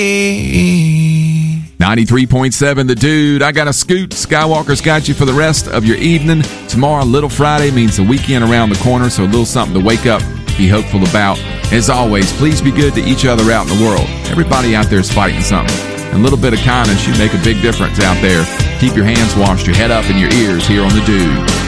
93.7 The Dude. I got a scoot. Skywalker's got you for the rest of your evening. Tomorrow, Little Friday, means the weekend around the corner, so a little something to wake up, be hopeful about. As always, please be good to each other out in the world. Everybody out there is fighting something. And a little bit of kindness should make a big difference out there. Keep your hands washed, your head up, and your ears here on The Dude.